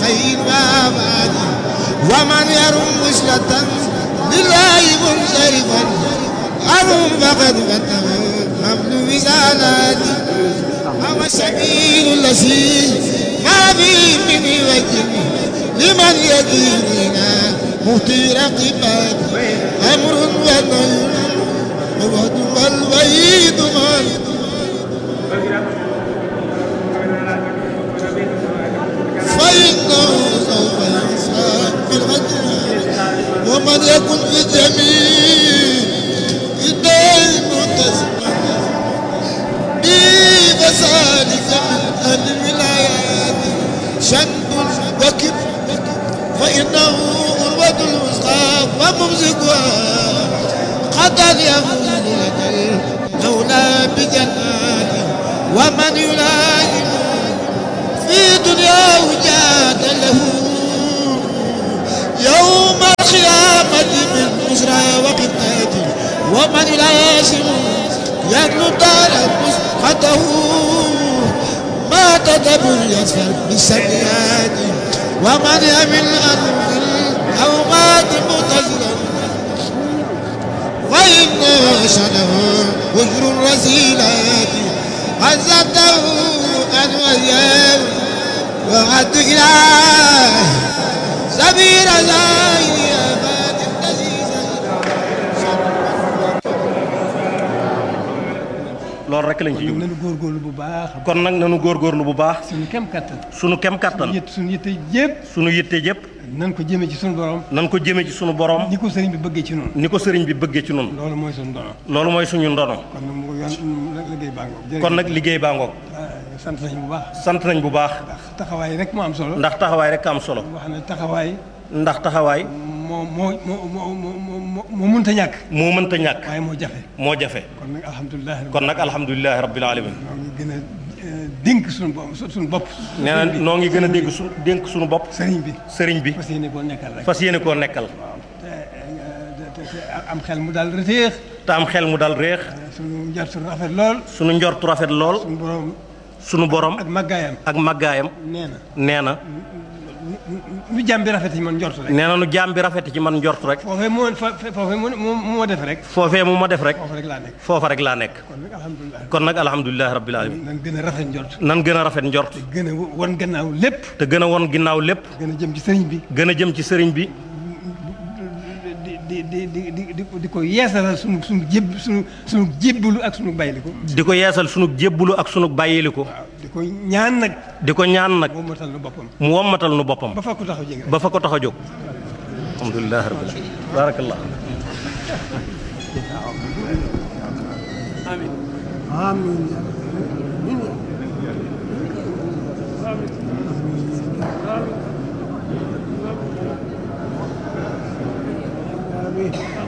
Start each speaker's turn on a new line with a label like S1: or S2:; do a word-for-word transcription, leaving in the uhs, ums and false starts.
S1: خير وآبادي ومن يرم وصلة لله منصرفا أرم فقد فتح حمل وزالاتي هو السبيل الذي ما فيه من وجه لمن يديننا مهتي رقباتي أمر ونهي ووعد والوعيد مالك فإنه سوف يحساب بالغدر ومن يكن في جميع الدين متسمع بفسادك من الولايات شد وكب فإنه أروة الوسطى وممسكها قد يفوز لك المولى بجناته ومن يلازم في دنياه جاد له يوم القيامة من بشرى وقتاته ومن يلازم يدلو دار مسقطه ما تدبر يسفر بالسيئات ومن يمل أنه الأوقات متزلا فإن شده وجر الرسيلات عزته أن وياه وعد إله سبيل زاهي أباد النزيزة
S2: loolu rek lañ ci jublu.
S3: nanu góorgóorlu bu baax.
S2: kon nag nanu góorgóorlu bu baax.
S3: suñu kem kattan.
S2: suñu kem kattan.
S3: suñu yitte yëpp.
S2: suñu yitte yëpp.
S3: nan ko jëmee ci suñu borom.
S2: nan ko jëmee ci suñu borom.
S3: ni ko sëriñ bi bëggee ci noonu.
S2: ni ko sëriñ bi bëggee ci noonu.
S3: loolu mooy suñu ndono.
S2: loolu mooy suñu ndono.
S3: kon nag mu yoon liggéey baa ngoog.
S2: kon nag liggéey baa ngoog.
S3: sant nañ bu baax.
S2: sant nañ bu baax.
S3: ndax taxawaay rek moo am solo.
S2: ndax taxawaay rek am solo.
S3: wax ne taxawaay.
S2: ndax taxawaay.
S3: moo moo moo moo moo moo mënta ñàkk.
S2: moo mënta ñàkk.
S3: waaye moo jafe.
S2: moo jafe.
S3: kon nag alhamdulilah.
S2: kon nag alhamdulilah rabbil alamin.
S3: ñoo ngi gën a dénk suñu bopp suñu bopp.
S2: nee na noo ngi gën a dégg su dénk suñu bopp.
S3: sëriñ bi
S2: sëriñ bi.
S3: fas yéene koo nekkal rek.
S2: fas yéene koo nekkal.
S3: waaw te te am xel mu daal reteex.
S2: te am xel mu dal réex.
S3: suñu njortu rafet lool.
S2: suñu njortu rafet lool.
S3: suñu borom.
S2: suñu borom.
S3: ak màggaayam.
S2: ak màggaayam.
S3: nee na.
S2: nee na.
S3: nu jàmm bi rafet ci man njortu rek.
S2: nee na nu jàmm bi rafet ci man njortu rek.
S3: foofee moo foofee moo moo def rek.
S2: foofee mu ma def rek.
S3: foofa rek laa nekk.
S2: foofa rek laa nekk.
S3: kon nag alhamdulilah.
S2: kon nag alhamdulilah rabbil alamin.
S3: nan gën a rafet njort.
S2: nan gën a rafet njort.
S3: te gën a won gannaaw lépp.
S2: te gën a won ginnaaw lépp.
S3: gën a jëm ci sëriñ bi.
S2: gën a jëm ci sëriñ bi.
S3: di di di di di di ko yeesalal sunu sunu jéb sunu sunu jébbalu ak sunu bàyyiliku.
S2: di ko yeesal sunu jébbalu ak sunu bàyyiliku.
S3: waaw di ko ñaan nag.
S2: di ko ñaan nag.
S3: mu wommatal nu boppam.
S2: mu wommatal nu boppam.
S3: ba fa ko tax a jóg.
S2: ba fa ko tax a jóg. alhamdulilah rabbil alamin. barakallah.
S3: amiin. amiin.